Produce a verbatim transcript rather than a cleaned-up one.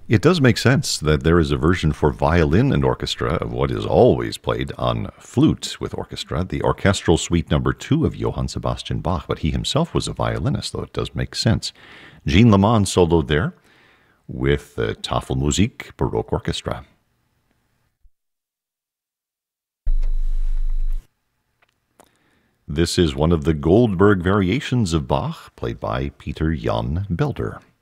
It does make sense that there is a version for violin and orchestra of what is always played on flute with orchestra, the Orchestral Suite Number Two of Johann Sebastian Bach, but he himself was a violinist, though it does make sense. Jean Lamond soloed there with the Tafelmusik Baroque Orchestra. This is one of the Goldberg variations of Bach, played by Peter Jan Belder.